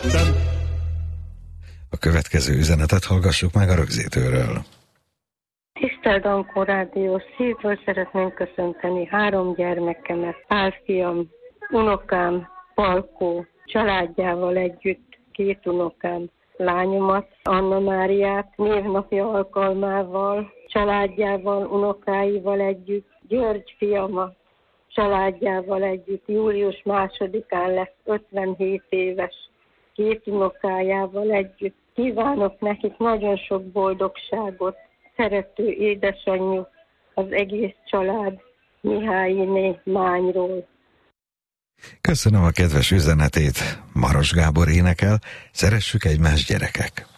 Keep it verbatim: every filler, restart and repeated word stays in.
A következő üzenetet hallgassuk meg a rögzítőről. Tisztelt Ankó Rádió, szívből szeretném köszönteni három gyermekemet, párfiam, unokám, Palkó, családjával együtt, két unokám, lányomat, Anna Máriát, névnapja alkalmával, családjával, unokáival együtt, György fiama, családjával együtt, július másodikán lesz ötvenhét éves, két unokájával együtt. Kívánok nekik nagyon sok boldogságot, szerető édesanyjuk, az egész család Mihályiné Mányról. Köszönöm a kedves üzenetét. Maros Gábor énekel, szeressük egymást, gyerekek.